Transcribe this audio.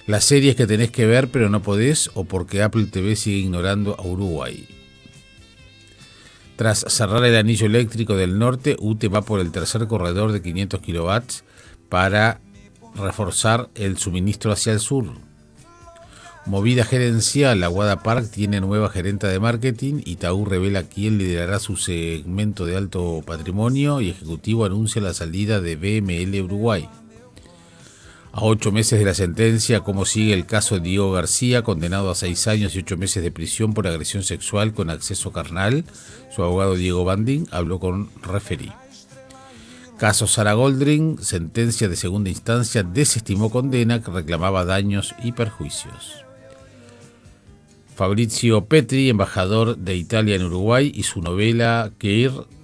Las series que tenés que ver pero no podés, o porque Apple TV sigue ignorando a Uruguay. Tras cerrar el anillo eléctrico del norte, UTE va por el tercer corredor de 500 kilovatios para reforzar el suministro hacia el sur. Movida gerencial, Aguada Park tiene nueva gerenta de marketing. Itaú revela quién liderará su segmento de alto patrimonio y Ejecutivo anuncia la salida de BML Uruguay. A 8 meses de la sentencia, ¿cómo sigue el caso de Diego García, condenado a 6 años y 8 meses de prisión por agresión sexual con acceso carnal? Su abogado Diego Bandín habló con Referí. Caso Sara Goldring, sentencia de segunda instancia, desestimó condena que reclamaba daños y perjuicios. Fabrizio Petri, embajador de Italia en Uruguay, y su novela Keir